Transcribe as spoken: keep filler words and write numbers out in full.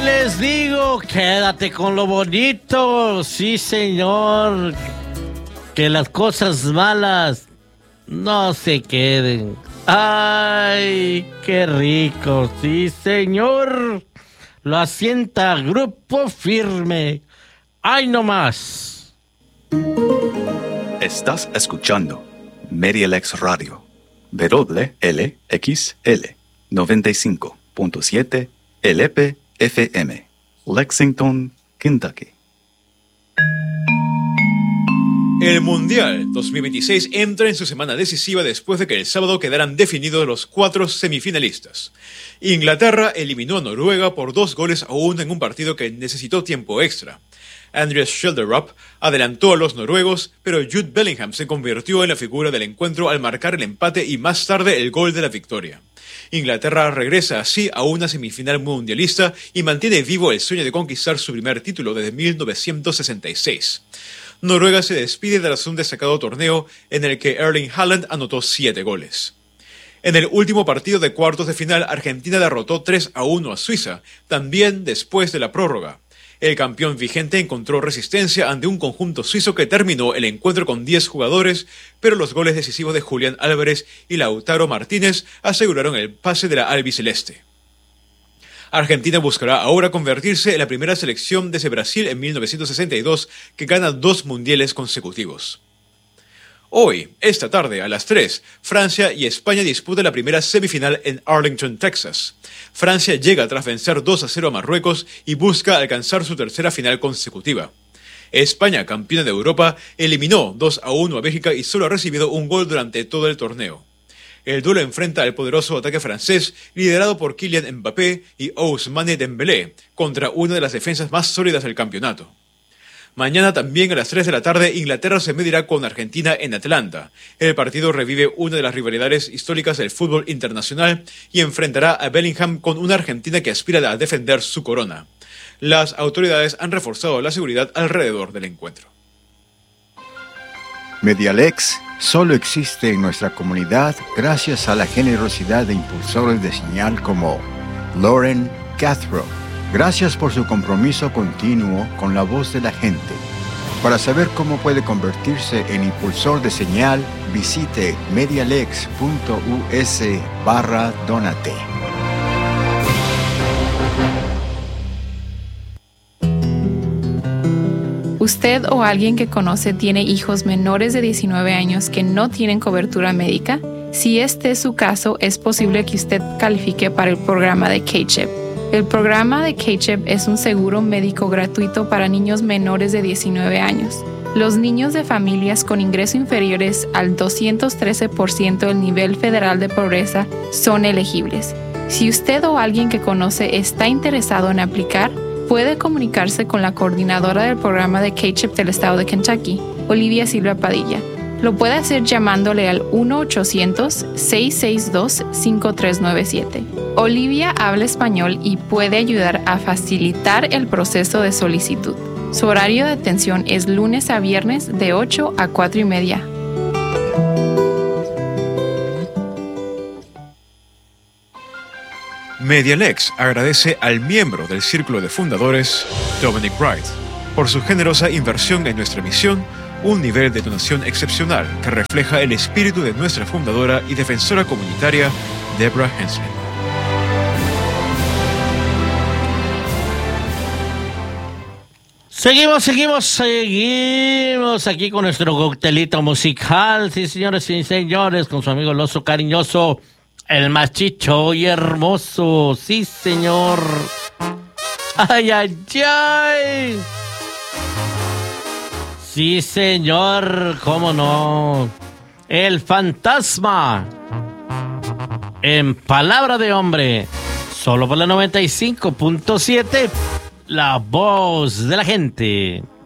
les digo, quédate con lo bonito, sí señor, que las cosas malas no se queden. Ay, qué rico, sí señor, lo asienta Grupo Firme. Ay, no más. Estás escuchando Medialex Radio, W L X L noventa y cinco punto siete L P F M, Lexington, Kentucky. El Mundial dos mil veintiséis entra en su semana decisiva después de que el sábado quedaran definidos los cuatro semifinalistas. Inglaterra eliminó a Noruega por dos goles a uno en un partido que necesitó tiempo extra. Andreas Schjelderup adelantó a los noruegos, pero Jude Bellingham se convirtió en la figura del encuentro al marcar el empate y más tarde el gol de la victoria. Inglaterra regresa así a una semifinal mundialista y mantiene vivo el sueño de conquistar su primer título desde mil novecientos sesenta y seis. Noruega se despide tras un destacado torneo en el que Erling Haaland anotó siete goles. En el último partido de cuartos de final, Argentina derrotó tres a uno a Suiza, también después de la prórroga. El campeón vigente encontró resistencia ante un conjunto suizo que terminó el encuentro con diez jugadores, pero los goles decisivos de Julián Álvarez y Lautaro Martínez aseguraron el pase de la albiceleste. Argentina buscará ahora convertirse en la primera selección desde Brasil en mil novecientos sesenta y dos que gana dos mundiales consecutivos. Hoy, esta tarde, a las tres, Francia y España disputan la primera semifinal en Arlington, Texas. Francia llega tras vencer dos a cero a Marruecos y busca alcanzar su tercera final consecutiva. España, campeona de Europa, eliminó dos a uno a Bélgica y solo ha recibido un gol durante todo el torneo. El duelo enfrenta al poderoso ataque francés, liderado por Kylian Mbappé y Ousmane Dembélé, contra una de las defensas más sólidas del campeonato. Mañana también a las tres de la tarde, Inglaterra se medirá con Argentina en Atlanta. El partido revive una de las rivalidades históricas del fútbol internacional y enfrentará a Bellingham con una Argentina que aspira a defender su corona. Las autoridades han reforzado la seguridad alrededor del encuentro. Medialex solo existe en nuestra comunidad gracias a la generosidad de impulsores de señal como Lauren Cathro. Gracias por su compromiso continuo con la voz de la gente. Para saber cómo puede convertirse en impulsor de señal, visite medialex.us barra donate. ¿Usted o alguien que conoce tiene hijos menores de diecinueve años que no tienen cobertura médica? Si este es su caso, es posible que usted califique para el programa de K-CHIP. El programa de K-CHIP es un seguro médico gratuito para niños menores de diecinueve años. Los niños de familias con ingresos inferiores al doscientos trece por ciento del nivel federal de pobreza son elegibles. Si usted o alguien que conoce está interesado en aplicar, puede comunicarse con la coordinadora del programa de K-CHIP del estado de Kentucky, Olivia Silva Padilla. Lo puede hacer llamándole al uno ochocientos, seis seis dos, cinco tres nueve siete. Olivia habla español y puede ayudar a facilitar el proceso de solicitud. Su horario de atención es lunes a viernes de ocho a cuatro y media. Medialex agradece al miembro del Círculo de Fundadores, Dominic Wright, por su generosa inversión en nuestra misión, un nivel de donación excepcional que refleja el espíritu de nuestra fundadora y defensora comunitaria, Deborah Hensley. Seguimos, seguimos, seguimos aquí con nuestro coctelito musical, sí señores y señores, con su amigo el oso cariñoso, el machicho y hermoso, sí señor. Ay, ay, ay. Sí señor, cómo no. El fantasma. En palabra de hombre, solo por la noventa y cinco punto siete. La voz de la gente.